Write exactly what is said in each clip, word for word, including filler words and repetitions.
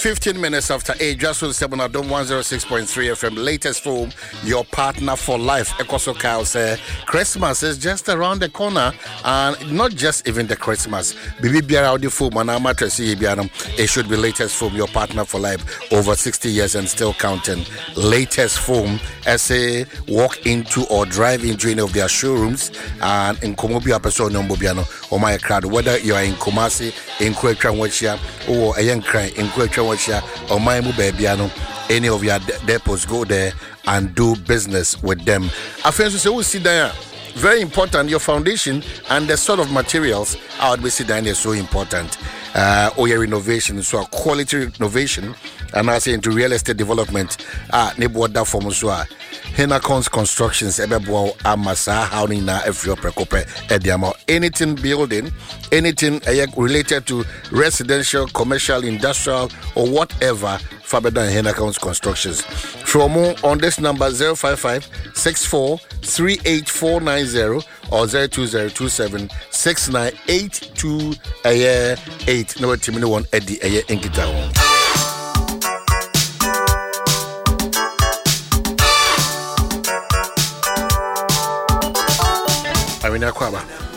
fifteen minutes after eight, just on seven Adom one oh six point three F M. Latest film, your partner for life. Ekoso Kyle said, Christmas is just around the corner, and not just even the Christmas. Bibi Biara the film, and I'm it should be latest film, your partner for life. Over sixty years and still counting. Latest film, as a walk into or drive into any of their showrooms, and in Komobia Peso Nombobiano, or my crowd, whether you are in Kumasi, in Kwekranwachia, or a young cry in Kwekranwachia. Or my babyano, any of your depots, go there and do business with them. I feel so we see there. Very important, your foundation and the sort of materials I would be see there is so important. Uh, or your renovation, so a quality renovation, and I say into real estate development. Ah, nebo da form so Henacons Constructions, Ebebo Amasa, Haunina, Efrio Precope, Ediamo. Anything building, anything uh, related to residential, commercial, industrial, or whatever, Fabeda and Henacons Constructions. From more on this number zero five five six four three eight four nine zero or zero two zero two seven six nine eight two eight. No, Timino one Eddie a year in Kitao. I mean, Aquaba.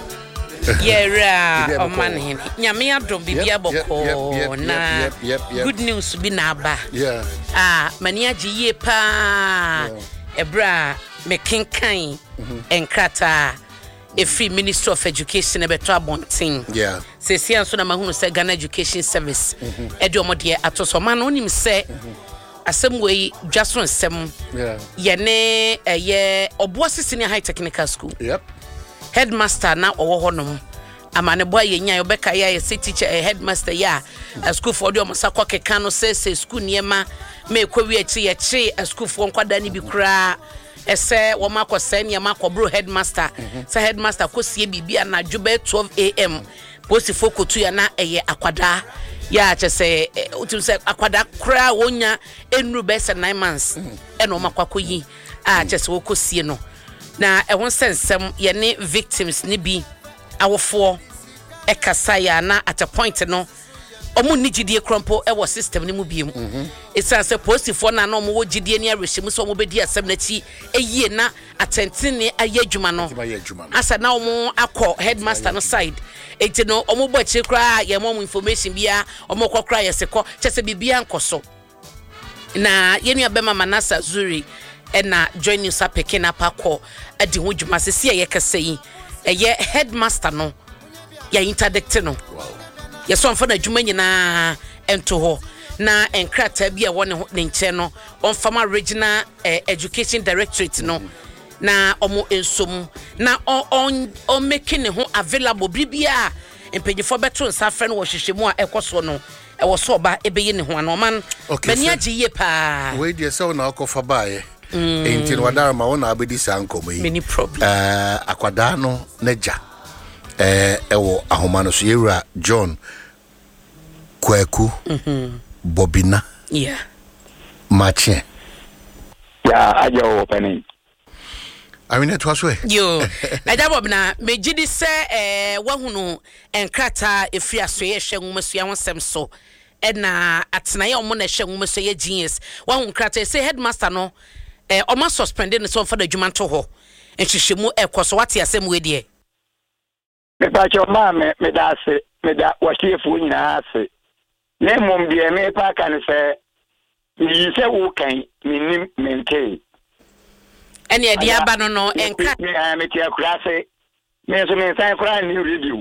Yeah, oh man, Yamia don't be able na good news be naba. Yeah. Ah, Mania G pa Ebra Mekinkai and Krata, a free Minister of Education, a better bonting. Yeah. Say, see, and so Mahunu said Ghana Education Service. Edomodia Atosoman on him say. Asem way just one sem. Yeah. Yene a year or Bossy Senior High Technical School. Yep. Headmaster now or honum. Amane boy yenya obeka ya a teacher a headmaster ya a school for the Masakwa Kano says school niema me kwewi echi echi a school for nkwada ni bi kra ese wo makọ sen ya makọ bro headmaster sa headmaster ko sie bibia na djube twelve a m post fokotu ya na eye akwada ya che se utim se akwada kra wonya enru be se nine months e no makọ koyi a che se wo ko sie no na e won sensem ye ne victims ni bi awofo e kasaya na at a point no omu ni gidie krompo e wo system ni mu biem it's as a positive na no mo gidie ni arehim so mo bedi asem na chi eyie na atentene ayadwuma no asa na omo akọ headmaster no side enti no omo bo chi kra ye mo information bia omo kokra yesekọ chese bibia nkoso na yenu abema Manasa Zuri ena join you sa pekina pakọ adi ho dwuma se se ye kase yi eye headmaster no ya interdict no yes on for na dwuma nyina ento ho na enkrata bia won ne nche no on former regional eh, education directorate no na omo ensom na on on making ne ho available bibia empanyefo beto nsafe no wo hwehwemu a ekoso no e wo so ba ebeye ne ho anoman mani agiye pa we dey say na okofa bae enti no wadara ma wona abedi sankomo yi many problem eh akwada no naja eh ewo ahoma no so yewura John Kwaku mhm Bobina yeah Mache ya ajo opening I mean it was way yo na da Bobina me gidi se eh wahunu enkrata efri asoye hwe nwumasu ya wonsem so na atena ye omo na hwe nwumasu ye genius wahun krata se headmaster no eh omo suspended ne so for the dwuma to ho enhwehwemu ekoso wate asem we de me pa cho ma me me da se me da wahiefu nyina ase ne mom de me pa kan se ni se wo kan minim mente ene e dia ba no no enka me me ti akura se me so me sai kura ni radio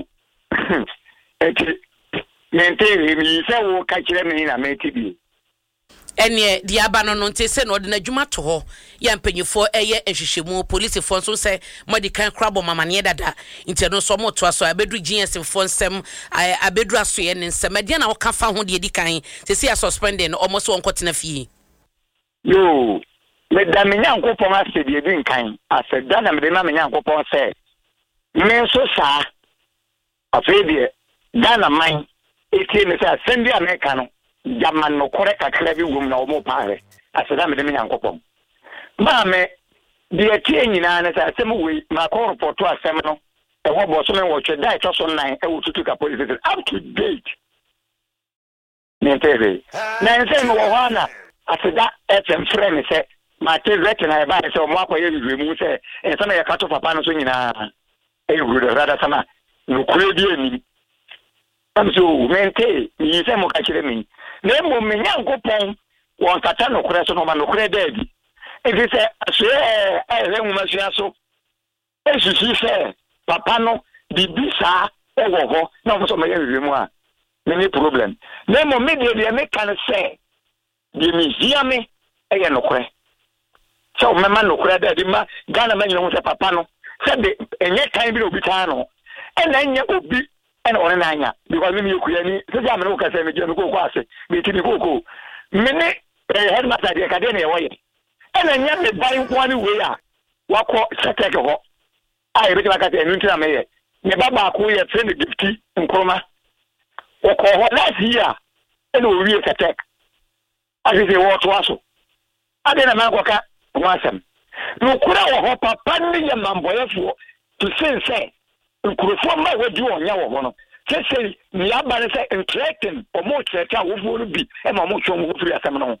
eti mente mi se wo ka kire me na me ti bi ene dia ba no no nte se no de na dwuma to ho ya mpanyifo eye ehwehwemu police fo so se modi kan krabo mamane dada nte no so mo to aso abedu gs fo nsem abedu aso ye ne nsem de na wo ka fa ho de di kan se se ya suspended no almost won kotena fie yo me da me nyankopon ase de di kan ase da na me de na me nyankopon se me so sa afede da na man eti me se sendi America no jaman no kore kakra bi wum na omo pare aseda me de nyankopon ma me de atie nyina na sa asem we ma ko report asem no e wo bo so me wo twe dai to so nine e wo tutu ka police up to date mentebe na nse no wo hana aseda etem frɛ me sɛ ma te retina e ba sɛ mo akɔyɛ review mu sɛ ensa na yɛ kato papa no so nyinaa e guru rada sama no kure bi ani am so mente yi sɛ mo ka kyerɛ me na mo me nyankopɔn won kata no kure so no ma no kure da bi e fi sɛ aso e e nwuma sua so e susu sɛ papa no bibi saa e wo ho na mo so ma yɛ review mu a many problem na mo me de de me kan sɛ de me hia me e yɛ no kure so mema no kure da di ma Ghana ma nyina ho sɛ papa no sɛ de enye kan bi na obi taa no e na enye obi e na ɔne na anya because me me kuya ni sɛ ja me no ka sɛ me je me ko ko ase me ti me ko ko me ne headmaster de ka de na yɛ e na nya me ban ko ani we a wakɔ setek ho a yɛ bi ka sɛ enu ntina me yɛ me baba ko yɛ friend gifti nkroma wakɔ ho last year e na owie setek ase se wo to aso ade na ma akɔka wasam no kura wo ho papa ne yɛ mamboyefo to say say nkurofo ma wadi onya wo ho no say say ni aba ne say interacting o mo treta wo fo no bi e ma mo twon wo firi asam no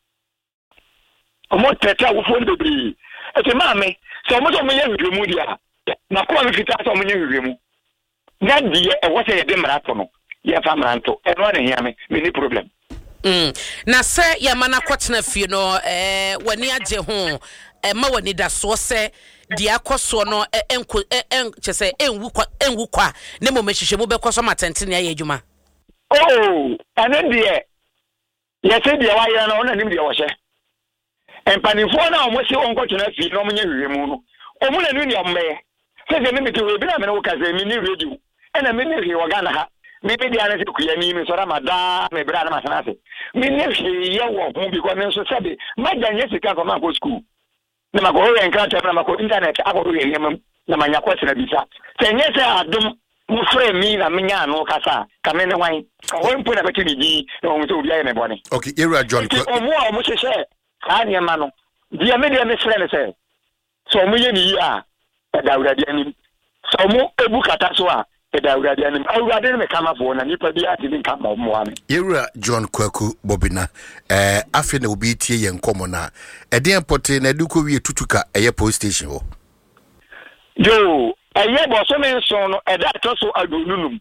o mo treta wo fo no bi e te ma me so mo so mo yɛ hwemu dia na ko mi fita so mo yɛ hwemu na die e wo say yɛ de marato no yɛ fa maranto e no na hia me me ni problem. Mm. Na sɛ yamana kwatena fie no eh wani agye ho eh ma wani da so sɛ de akoso no enko en kyese enwu kwa enwu kwa ne mo mehihye mo bekɔso matente ne aye adwuma. Oh ane de ye se de wa ye no na nim de wo hye empanifo na omo se onkɔtena fie no mo nya hwehwemu no omo na nu ne omme se se me me te we bi na me no ka se me ni radio ena me ne hwe wo Ghana ha me be dia na se kuya ni me so ramada me bra na masana se me ne hwe ye wo ho bi ko me so sabe maganye sika ko ma ko school na ma ko ho enka ta na ma ko internet akoro ye yemam na ma nya kwatena bi sa se nye se adom mu frɛ mi na me nya no kasa ka me ne wan ho mpo na beti ni na o so obi aye me bone. Okay, Era John ko o mo o mo hye ka ne ma no dia me dia me frɛ ne se so mo ye ni yi a da urade anim so mo ebu kata so a da urade anim urade me kama fo na nipa bi ati bin kama mo ame. Era John Kwaku Bobina eh afi na obi tie ye nkomo na e de importe na du ko wie tutuka eye police station ho yo eye bo so men so no e da to so adonunum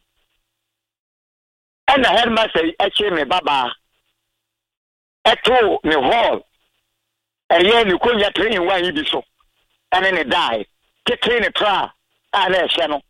ana headmaster e che me baba eto ne hall eye ni konya train wan yi bi so ane ne dai ke train tra ana e hye no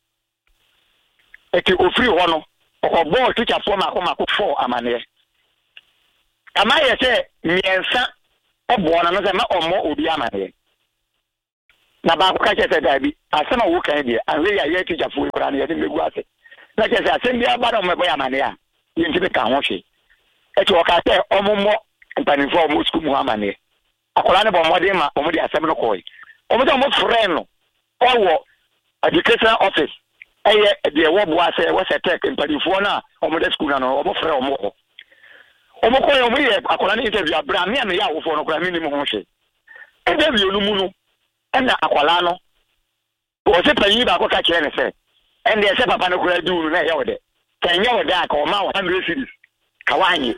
eti ofri ho no obo teacher form akoma ko four amane amaye se miensa ebo na no se ma omo obi amane na ba ko ka che se da bi asema wo kan dia anwe ya ye teacher fo kura na ye de megu ase na che se asem bia ba na omo boy amane a ye nti be ka ho hwe eti o ka se omo mo mpanifo omo school mu amane akola ne bo mode ma omo de asem no koy omo de omo friend no owo education office eye de wo bo ase wo se tech mpanifo na omo de school na no omo frɛ omo ko omo ko omo ye akola ne interview abra me me ya wo fo no kora me ni mo ho hwe interview no mu no ena akola no o se panyi ba ko ka kire ne se ende se papa no kora du no na ye wo de kanya wo da ka o ma one hundred series ka wanye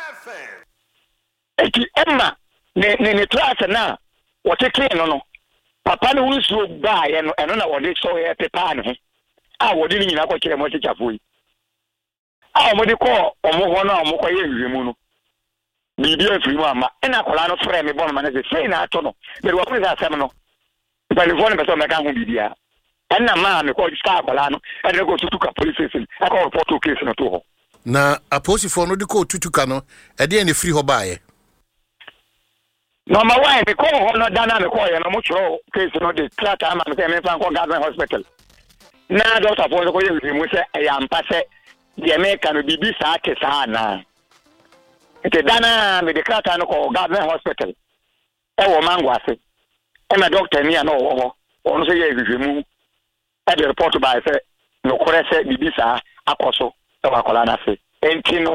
eti emma ne ne ne class na wo te clean no no papa no wusu ba ye no eno na wo de so ye pepa ne ho a wo de ni nyina ko kire mo teacher fo yi a mo de ko omo ho na omo ko ye hwemu no bibi afiri mu ama ena akola no frɛ me bon ma ne se sei na ato no me wo presa asem no telephone be so me ka ho bibia ena ma me ko sta akola no e de ko tutuka police station e ko report case no to ho na aposifo no de ko tutuka no e de ne free ho baaye no ma why me ko ho no dana me ko ye no mo chro case no de trata ama me me fa ko government hospital na doctor for ko ye hwemu se e ya mpa se de me ka no bibi sa ke sa na ete dana me de trata no ko government hospital e wo mangwase e ma doctor ni ana wo ho ono se ye hwemu e de report by se no kore se bibi sa akoso e wa kola na se enti no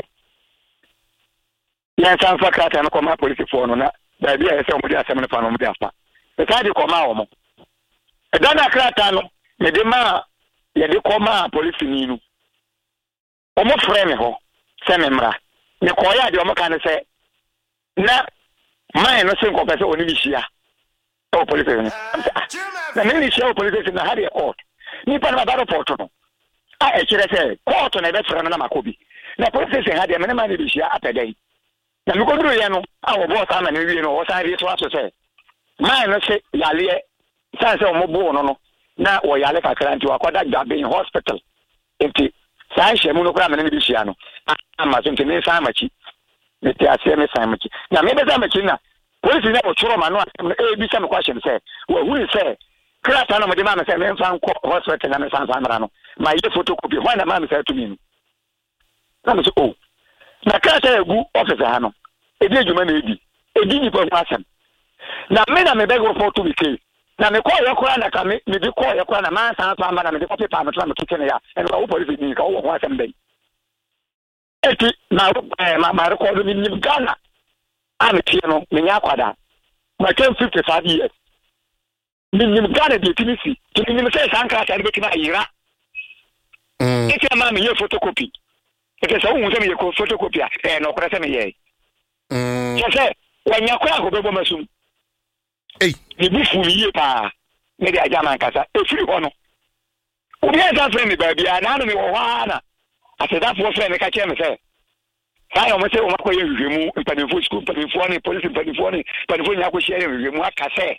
ya san fa trata no ko ma police for no na da bia se mo de asem no fa no mo de afa e ka di ko ma wo mo e dana trata no me de ma ye de ko ma police ni no o mo frɛ me ho se me mra ne koya de o maka ne se na man no se nko pese oni bi hia o police ni na me ni hia o police na ha de court ni pa na ba report no a e kire se court na be fra na makobi na police ha de me na man ni bi hia apedai na me ko duro ye no a wo bo sa na ne wie no wo sa ri so aso se man no se yale sa se o mo bo no no na wo yale kakra nti wakoda gbabe in hospital enti sa hye mu no kra me ne bi hia no ama so enti me sa amachi me te ase me sa amachi na me be sa amachi na police na o choro ma no e bi sa me question say wo hu say krata na mo de ma me say me fa nko hospital na me san san mara no ma ye photocopy ho na ma me say to me na me say oh na krata egu office ha no e di adwuma na edi e di ni po asem na me na me beg report to me ke na me call yakura na ka me me di call yakura na man san san mara me di paper me try me kitchen ya e no police ni ka wo ho asem ben eti na ma ma record mi ni Ghana am tie no me nya kwada ma ten fifty-five years mi ni Ghana de tinisi ti ni me say sanka ta be kina yira mm eti ma me ye photocopy eti so hu se me ye photocopy a eh no kora se me ye mm je se wa nya kwa ko be bo masum eh ni bu fu ye pa me de aja man kasa e firi ho no obi e sa frame me ba bia na no me wo ha na ase da fo frame me ka che me se sai o mo se o ma ko ye hwehwemu mpanifo school mpanifo ni police mpanifo ni mpanifo nya ko share hwehwemu aka se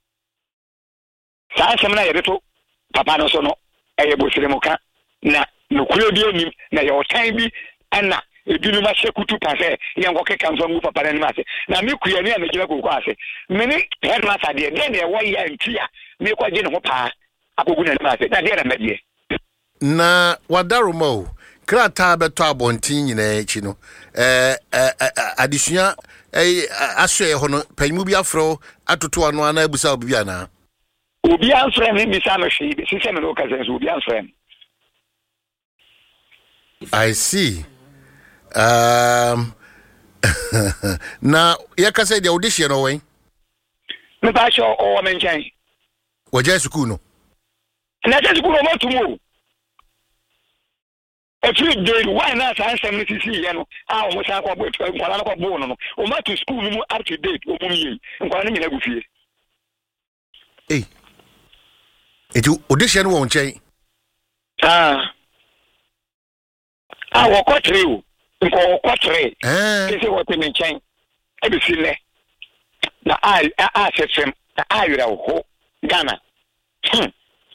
sai sem na ye beto papa no so no eye bo sire mo ka na no kuro bi anim na ye o tan bi ana ebinu ma shekutu pa se ye ngo keka mfa mu papa na ma se na me kuya ni anagina ko ko ase me ni headmaster de de na wo ya ntia me ko gye ne ho pa akogu na ma se na de na medie na wadarumo krata beto abontin nyina echi no eh adisua eh aso e ho no panyimu bi afro atoto ano ana abusa obi ana obi anfrɛ me bi sa me hwe bi sise me no ka sense obi anfrɛ me I see um na yaka say the audition no way me ba sho o me nchen waje school no na je school no tumo every day why not answer me see you know ah o mo sa kwa bo kwala na kwa bo no no o ma to school mu up to date o mu yi kwala na nyina gufie eh etu audition wo nchen ah ah wo kotre o nko kotre eh se wo te nchen e be file na ah ah sefem na ah yura ho Ghana hmm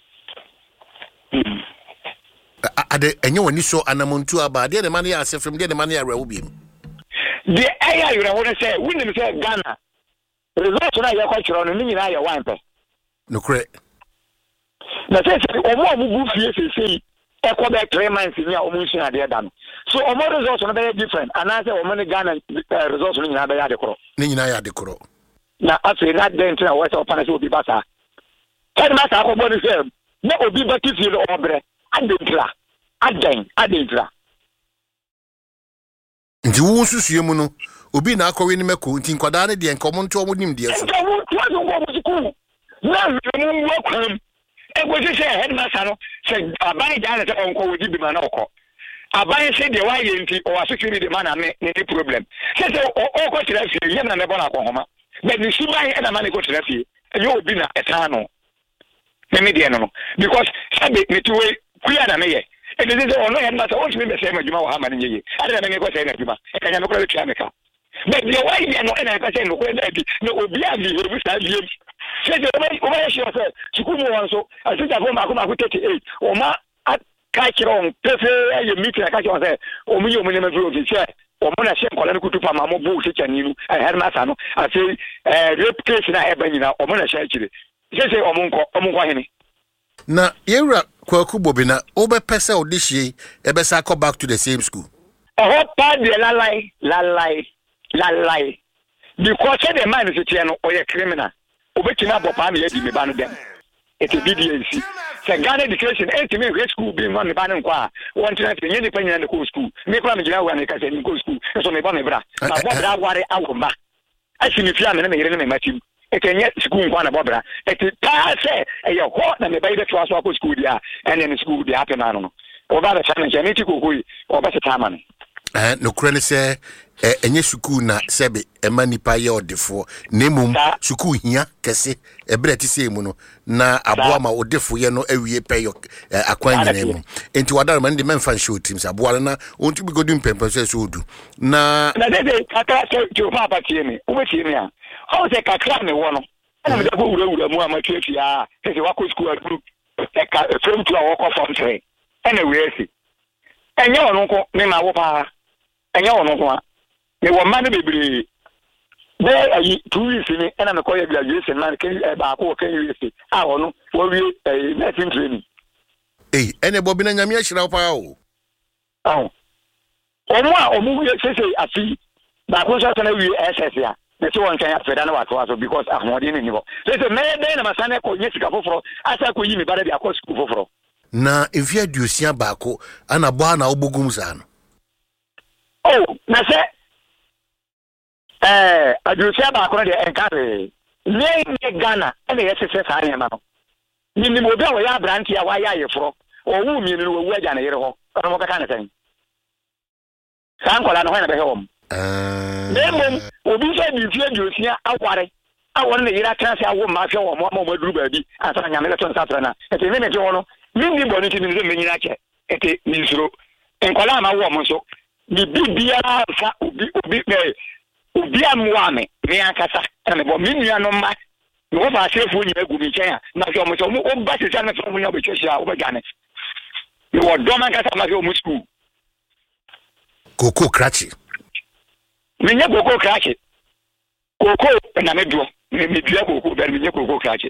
ade enye woni so anamontu aba de de man ya asefrem de de man ya rewo biem de aya yura ho ne say woni me say Ghana result na ya kwa chiro no ni nyina ya wan pe no kre na say say omo omo bu fie say say e ko be three months ni a omo nsu ade da no so omo result no be different and I say omo ni Ghana result no nyina be ya de koro ni nyina ya de koro na afi na den tena wo say opana say obi basa kadi ma sa ko bo ni say na obi ba ti fie no obre adentra aden adentra nti wo susue mu no obi na akọwe ni meko nti nkwada ne de nkomo nto omo nim de so nkomo to zo ngo musiku na mu wakwam e go se headmaster no se aban ja na se onko wodi bi ma na okọ aban se de wa ye nti o asukiri de ma na me ne problem se se o ko tira fie yem na me bona akọhoma but ni suban e na ma ne ko tira fie e obi na eta no me me de no no because sabe me tuwe kuya na me ye e de de ono yan mata o tumi be se ma juma wa ha ma ne ye ade na me ko se na juma e ka nya me ko le tia me ka but the way you know and I say no kwenda bi no obi abi obi sa bi se de o ma ye se sukuu wan so asita fo ma ko ma ko thirty-eight o ma ka kiro pefe ye meeting ka kiro se o mu ye o mu ne ma vro fi se o mu na se nkola ne kutu pa ma mo bu se chani nu e her ma sa no ase eh rape case na e ba nyina o mu na sha kire se se o mu nko o mu nko hene na yewra kwaku bobina obepese odihie ebesa go back to the same school eh pa de la lai la lai la lai because the man is a no or a criminal obetina bopa na yedi me ba no dem it is B D N C say Ghana education eight me grade school be man me ba no kwa want to say nyeni panya na ko school me kwa me gina wa na ka say ko school so me ba me bra na bo bra ware awomba asini fia me na me yere na me matim ekenye school kwa na bo bra et ta say e yo ho na me ba ide to aso ko school dia and in school dia happen na no o ba da challenge me ti ko ko o ba se tamane Eh no kure ne se enye suku na sebe ema nipa ye odefo nemum suku hia kese ebre ti se mu no na aboa ma odefo ye no awie peyo akwan nyina mu enti wadar man de menfa show teams aboa na ontu bi godun pempe so so odu na na de de kaka to papa tie me wo be tie me a how say kakra me wo no na me da go wura wura mu ama twetwi a se wa ko school group e ka from to a wo ko form three ene we esi enye ono ko me ma wo pa enye ono ko me wo ma ne bebre be ayi two weeks ni ena me ko ye graduation man ke ba ko ke university a ono wo wi nursing training eh ene bobi na nyame ahira pa o aw omo a omo wi sese afi ba ko so na wi S S ya me so won kan afeda na wato aso because ahmodi ni nibo sese me be na masane ko nye sika foforo asa ko yi me bare bi akọ school foforo na evia duosia ba ko ana bo ana obogum sa no oh na se eh aduosia ba ko de enkare ne ne Ghana ene yesese sa anya ma no ni ni mo bi a wo ya branti a wa ya yeforo owu mi ni wo wu aja na yere ho ono mo kaka na tan san kola no ho na be he wom eh nemom obi se bi fie aduosia aware awon na yira kan se awo ma fie wo mo mo maduru ba bi asa nya me le ton satra na ete me me ti wono mi ni boni ti ni me nyina che ete ni suro enkola ma wo mo so ni bibia fa obi obi me obi amwa me me akasa na me bo mi nua no ma no wo fa sefu nyina gu mi chen na so mo so mo o ba se sa na so mo nya be chehia wo be gane ni wo do man kasa ma fi o mu school koko krachi menye koko krachi koko na me do me me dua koko be menye koko krachi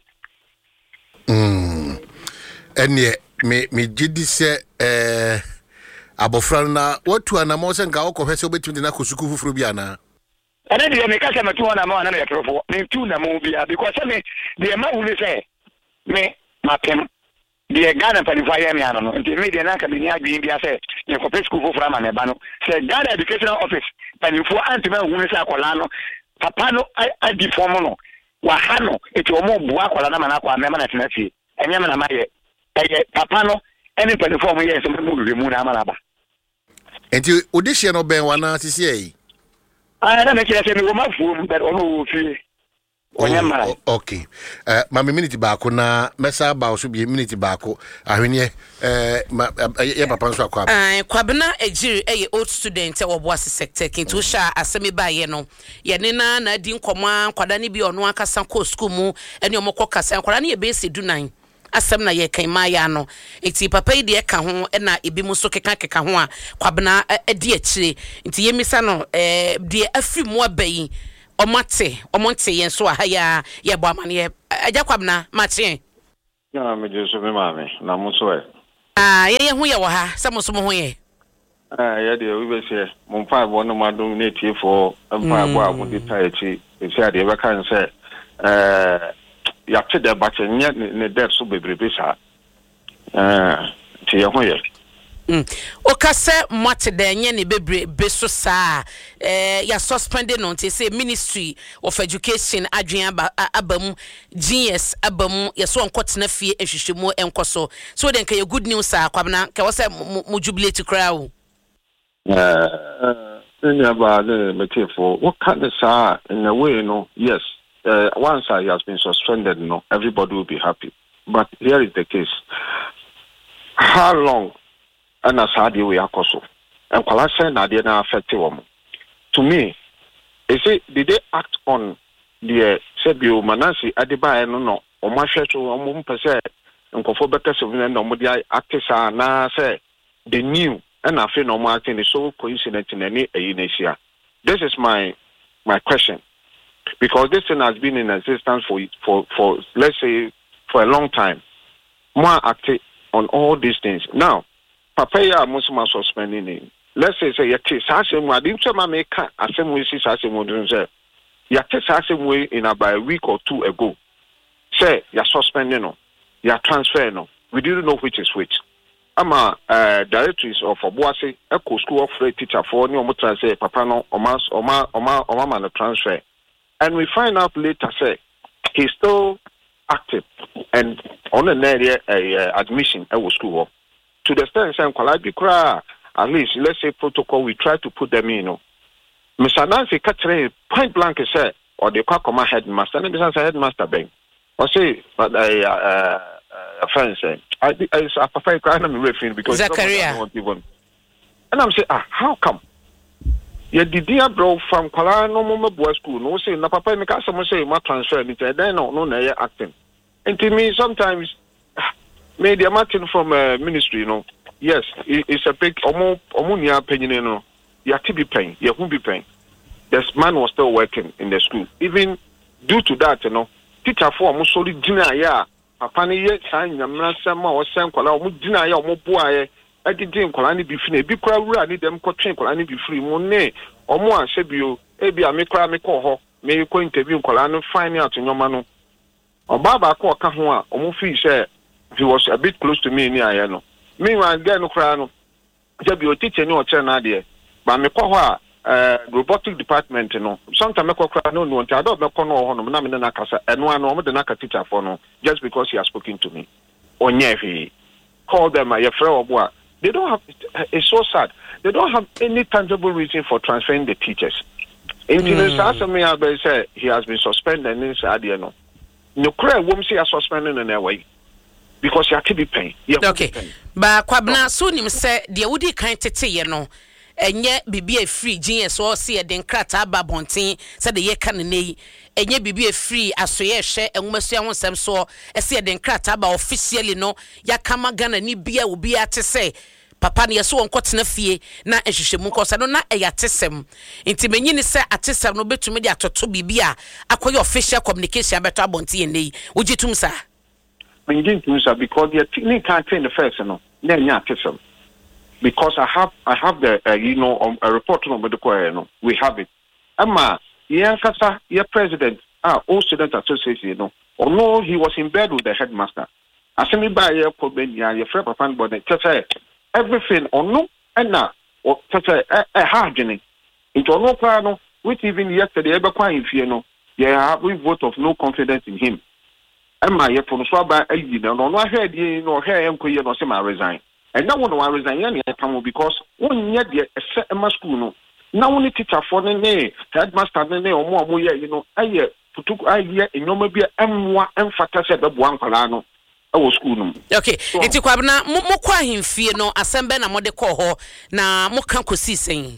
mm ene me me gidi se eh abofra na watu ana mo se nka okofese obetumi na kosuku fufuru bi ana ana de me kasa matu na ma na me trofo me tu na mo bia because me de ma wu se me mapem de Ghana panifa ya me ano no nti me de na ka me ni adwin bia se ye ko school fufuru ama me ba no se Ghana Educational Office panifo antime wu se akola no papa no adi form no wa ha no eti omo bu akola na mana kwa me ma na tenafie enya me na ma ye eye papa no eni panifo mo ye se mo wi mu na mana ba enti odihye no ben wana sisi ei ah na me kire se me wo mafu but ono wo fi onya mara okay eh ma me minute ba ko na mesa ba so bi minute ba ko ahwene eh ye papa nso akwa ah kwabena ejiri eye old student e wo boase sector kintu sha asemi ba ye no ye ne na na di nkoma kwada ne bi ono akasa ko school mu ene omokọ kasa kwada ne ye be se dunan asem na ye kan ma ya no enti papa yi de ka ho na ebi mu so keka keka ho a kwabena edi akire enti ye misa no eh de afri mu abayi omate omonte yen so ha ya ye bo amane aja kwabena mate ya me je so me mame na mo so e ah ye ye hu ye wo ha se mo so mo hu ye ah ye de we be se mo pa bo no madum na tie fo mpa bo a mo de ta echi e se ade be kan se eh ya te de ba che nye ne de so bebrebe sa eh tie ye hu ye Mm. Okase mate de nye ne bebre beso sa eh ya suspended no te say Ministry of Education adwen abam G S abam ya so onkotena fie ehwehwemu enkoso so den ka ye good news a kwabena ka wo say mo jubilate kra o eh enya ba le metefo what kind of sa in a way no yes uh, once he has been suspended no everybody will be happy but here is the case how long and as hard we are also. And Kwalasha Nadia na affected woman. To me, is it did they act on the Sebio Manasi Adiba no no or Masha to a woman per se and Kofobeka Sovina no Modia Actisa na say the new and I feel no Martin is so coincident in any Asia. This is my my question. Because this thing has been in existence for for for let's say for a long time. More active on all these things. Now Papa ya musuma suspending him. Let's say say yati sasem wa dim chama meka asem we si sasem wo dun say yati sasem we in about a week or two ago. Say ya suspending no, ya transfer no. We didn't know which is which. Ama uh directors of Obuasi Eco School of teacher for ni omo transfer papa no oma oma oma oma man transfer. And we find out later say he's still active and on an area uh, admission at school. To the extent saying kwala bi kra at least let's say protocol, we try to put them in. You know. Mister Nancy Catherine point blank said, or they call my headmaster, and Mister Headmaster Bang. Or say, but I, uh, a friend said, I, I, I prefer crying and refrain because Zachariah. And I'm saying, ah, how come? Yeah, the dear bro from Kuala no more boy school, no say, na papa, me can't say, my transfer, and then no, no, no, acting. And to me, sometimes, maybe I'm acting from a ministry, you know. Yes, it, it's a big, omo, omo, opinion, you know. You have to be paying, you won't be paying. This man was still working in the school. Even due to that, you know, teacher for almost solid dinner, yeah. Papa, ye, sign, I'm not some more, some color, almost dinner, yeah, more boy, I didn't call any be free. Be crowd, I need them call train, call any be free, money, or more, say you, maybe I make cry, make call her, may you go interview, call and find out in your manu. Or Baba call Kahua, or Mufi said, he was a bit close to me near Yano. Meanwhile, get no crown, just be a teacher, no turn idea. But me call her. Uh, robotic department, you know. Sometimes I cry no no. I don't know no no. I'm in the and one of the naka teacher for no. Just because he has spoken to me. Or he call them a friend or they don't have. It's so sad. They don't have any tangible reason for transferring the teachers. In the me, I say he has been suspended. And I don't know. No cry won't see a suspended in their way because you have to be paying. Okay, but Kwabna soon him said the Udi kind to you know. Enye bibi e free gin so se e den krata ba bonten se de ye kan nei enye bibi e free asoye hwe enwumasu ahonsem so e se e den krata ba officially no ya kama Ghana ni bia obi ate se papa ne yeso wonko tena fie na ehwehwemu ko se no na e yatesem nti menyi ni se atesem no betumi de atoto bibi a akoye official communication abeto abonten nei ugitum sa menyi tum sa because the technique can train the first no na nya atesem. Because I have, I have the, uh, you know, um, a report on the choir, you know, we have it. Emma, yeah, Kasa, yeah, president, ah, all student association, you know, or no, he was in bed with the headmaster. I sent me by your problem, yeah, your friend, papa, but everything, or no, and now, or such a hard journey. Into no plan, which even yesterday, ever quite, you know, yeah, we vote of no confidence in him. Emma, yeah, from Swaba, you know, no, I heard, you know, here, I'm going to say, I resign. And now one resign because one year the a school no. Now only teacher for the name, headmaster the name or more, you know, I hear took I hear in no maybe M one emphasis at the one palano. I was school. Okay, it's Kwabna Mokwa him fear no assemble na mode call ho na mokanko si saying.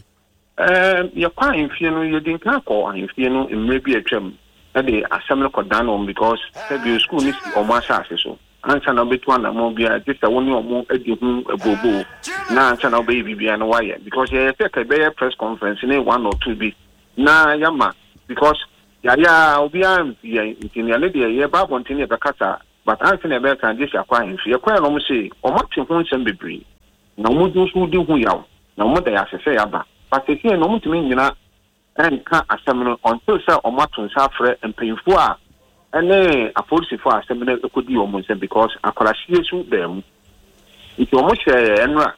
Um, you're quite fear no, you didn't call and fear no, in maybe a term that the assembly got done on because the school is or my so. Answer number one, I'm going to just a one or more a bobo. Now, answer no baby and wire because you take a better press conference in a one or two B. Now, Yama, because Yaya, Obiam, in the lady, yeah, Bob on Tina Bacata, but Anthony America and this acquiring, you acquire no say, or much influence and be no more those who do who you no more they have to say about. But they hear no more to me, you know, and can't assemble until sir or Martin Safre and pay for. And then a police for assembly could be almost because I could assure them. If you almost say, Enra,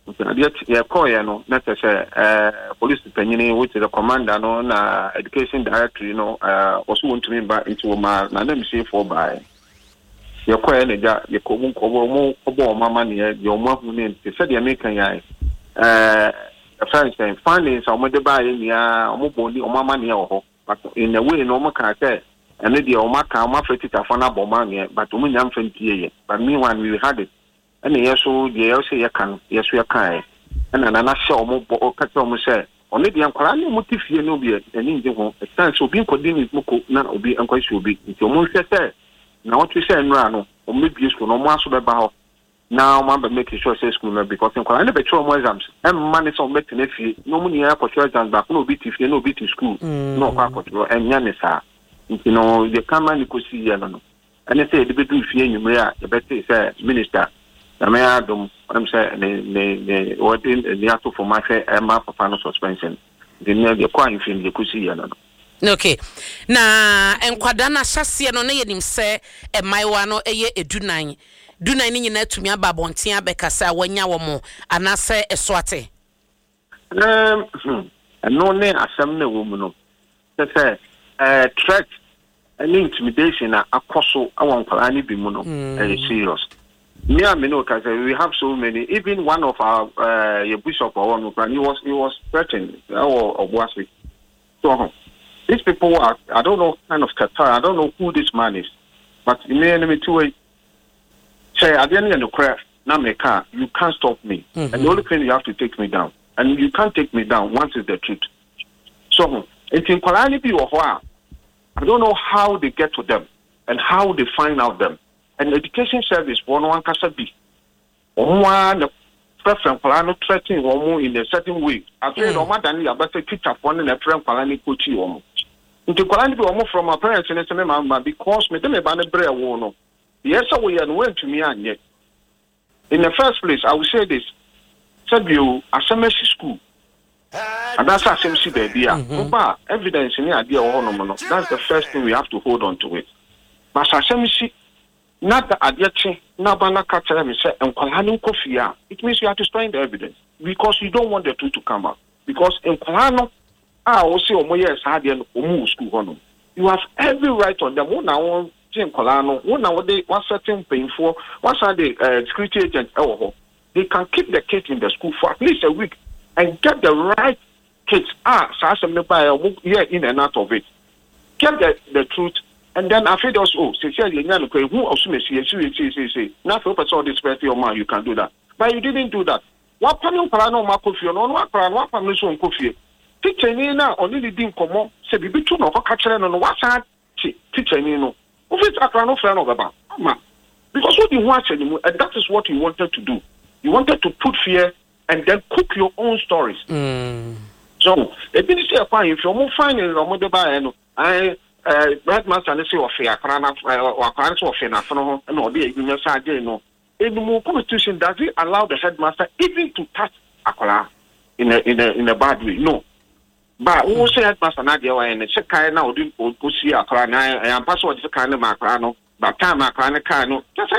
you call, you know, not as a police opinion, which is the commander, no, na education director, you know, uh, also want to me back into my, na let me say for by your call, you come over more money, your mom name, they said the American guy, uh, a French thing, findings, or mother by in the mobile or money or but in a way, no more character. And the Omaka, my friend, is a fun about money, but we don't think here. But meanwhile, we had it. And yes, so the L C can, yes, we are kind. And another show more or cut almost say, only the uncle, I know motive here, no be an Indian home. A chance to be continued, Moko, none will be unquite should be. It's your most say. Now, what you say, Rano, or maybe you no more so about now, Mamba making sure say school because I never show more exams. And money so met in if you no money for exams, but no bit if you no bit to school, no control, and Yanisa. You know, the command you could see, you know. And they say the bit if you may, the better say, Minister, the mayor, I'm saying, the what in the auto for my fair Emma for final suspension. The near the coin film you could see, you know. Okay. Na enkwadana shasia no na yenim se e maiwa no eye edunan. Dunan ni nyina tumi aba bonten abekasa wanya wo mo anase esoate. Um no ne asem na wo mu no. Say eh threat and intimidation na akoso awon kwala ni bi mu no eh serious. Me and Mino, we have so many. Even one of our uh, bishop or one, he was he was threatened or or was it? So these people are, I don't know, kind of Qatar. I don't know who this man is, but in the enemy two way. Say at the end of the craft, now my car, you can't stop me, mm-hmm. and the only thing you have to take me down, and you can't take me down once it's the truth. So it's in Quality or what? I don't know how they get to them and how they find out them. And education service, one one can be one preference plan threatening one in a certain way. I said, no matter you better teacher one in a friend Palani coach you. Into Palani from my parents in a seminar because me them a banner bread one. Yes, we and went to me and yet. In the first place, I will say this: said you a semester school, and that's a semester baby. But evidence in the idea of that's the first thing we have to hold on to it. But a semester. Not the adjective, not banana catcher, me say, and Kalanu Kofia. It means you have to find the evidence because you don't want the truth to come out. Because in Kalano, I also Omoya is hard and Omu school. You have every right on them. One now, Jim Kalano, one now, they one certain painful, one side the uh, security agent, oh, they can keep the kids in the school for at least a week and get the right kids. Ah, so I say, by a year in and out of it. Get the, the truth. And then I feel also, oh, say, who also may see, say, say, say, now for all this birthday or man, you can do that. But you didn't do that. What panel parano Makofi, no, what plan, what permission Kofi? Teacher Nina only didn't come on, say, be two no, catcher and on what side, teacher Nino. Of it, I can't friend of about. Because what you want anymore, and that is what you wanted to do. You wanted to put fear and then cook your own stories. Mm. So, if you say, if you're finding a mother by I. Uh, Headmaster and say of fear, or parents of fear, and or the universal no. In the more constitution, does it allow the headmaster even to touch Akola in a in a in a bad way? No. But who say headmaster Nadia and check now do go see Akola and password the kind of macrano, but time macrano cano. Just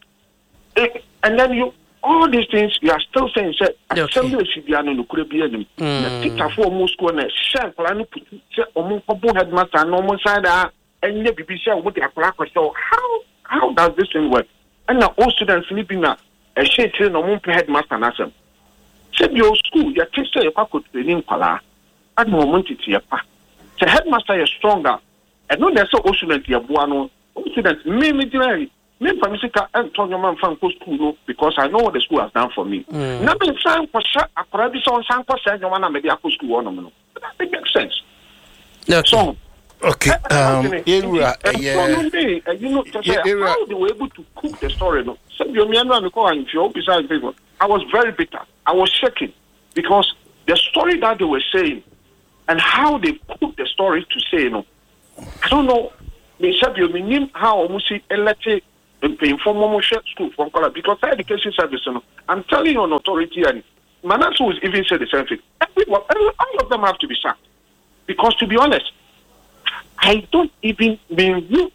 say, and then you all these things you are still saying say assembly should be no could be any the teacher for most corner share plan put say omo kobo headmaster no mo side and the B B C what the akora so how how does this thing work and now all students sleeping na a share train no mo headmaster na sem say your school your teacher you could training kwala at moment it ya pa the headmaster is stronger and no there's so student ya boa no students me me deny me famisica and talk your man from school no because I know what the school has done for me. Mm. Now me sign for shot akora bi so san for say your man me dey school no no. That makes sense. Okay. So okay. Um era yeah. You know just how they were able to cook the story no. So you me and me call if you beside people. I was very bitter. I was shaking because the story that they were saying and how they cooked the story to say no. I don't know. Me said you mean how almost elected in informal school from color because education service. You know, I'm telling you on authority and Manasseh will even say the same thing. Everyone, all of them have to be sacked because, to be honest, I don't even mean you.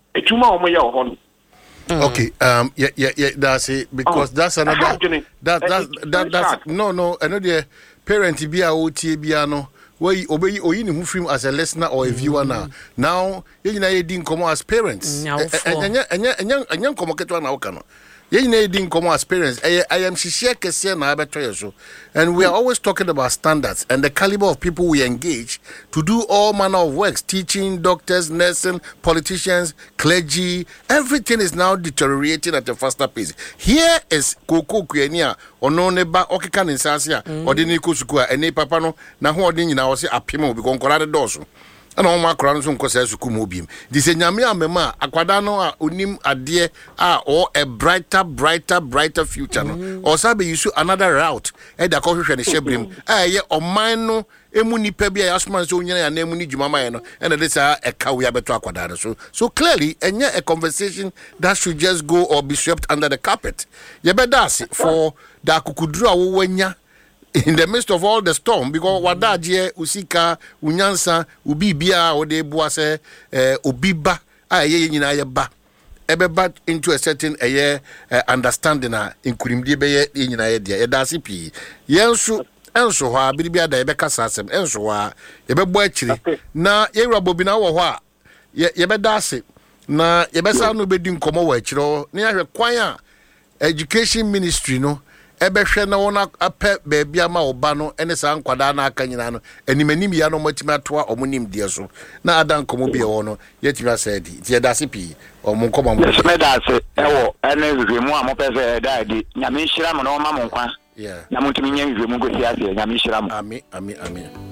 Okay, um, yeah, yeah, yeah. That's it because oh, that's another. That that's that that's no, no. Another parent be a O T B no. Where obey or you who film as a listener or a viewer now. Now, you know, you didn't come as parents. And and young come to an outcome. You didn't come as parents. I am Shishia Kessian, I better so. And we are always talking about standards and the caliber of people we engage to do all manner of works, teaching, doctors, nursing, politicians, clergy. Everything is now deteriorating at a faster pace. Here is Koko Kuenia, or no neba, Okikan in Sasia, or the Nikusukua, and Ne Papano, now holding in our say a pimo, because Colorado Dawson. And all my crowns on Cossas Kumobim. This is Yamia Mema, Aquadano, Unim Adie, ah, or a brighter, brighter, brighter future. Mm-hmm. Or Sabi, you shoot another route at the coffee and Shebrim. Ah, yeah, or mine, Emuni Pebia, Asman, Sonia, and Emuni Jumama, and this are a Kawia Beto Aquadano. So, so clearly, and yet a conversation that should just go or be swept under the carpet. Yabedasi for the Kukudra Wenya. In the midst of all the storm, because wadaje usika unyansa ubibia ode boase eh obiba aye nyina ye ba ebeba into a certain eh understanding a inkurimdie be ye nyina ye dia ye dase pi yenso enso ho a biribia da ye be kasa asem enso ho a ye be bo akire na ye wrabo bi na wo ho a ye be dase na ye be sa no be di nkomo wo akire na ye hwe kwan a education ministry no ebehwe na wona apɛ baabi ama oba no ene sa nkwada na aka nyina no animanim ya no matimi atoa omunim die so na adan komo bi e wo no yetimi asedi tie dase pi omo nkoma mo me dase ewo ene hwehwemu a mo pese daadi nyame nhira mo na o ma mo nkwa yeah na mo ntimi nya hwehwemu gosi ase nyame nhira mo ami ami ami